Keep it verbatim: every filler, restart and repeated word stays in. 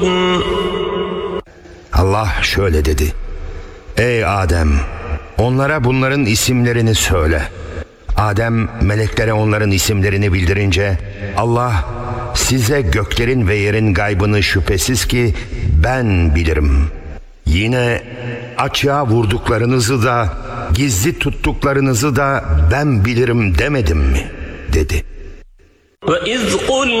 Allah şöyle dedi: Ey Adem, onlara bunların isimlerini söyle. Adem meleklere onların isimlerini bildirince Allah, size göklerin ve yerin gaybını şüphesiz ki ben bilirim. Yine açığa vurduklarınızı da gizli tuttuklarınızı da ben bilirim demedim mi? dedi. وَإِذْ قُلْنَا